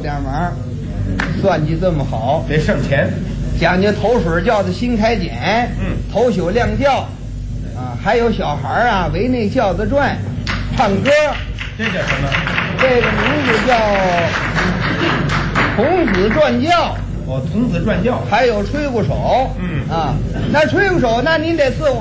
点忙，算计这么好， 得省钱。 讲究头水轿的新开检，头宿亮轿，啊，还有小孩啊围那轿子转，唱歌。 这叫什么？ 这个名字叫童子转轿。 童子转轿， 还有吹鼓手。那吹鼓手，那您得伺候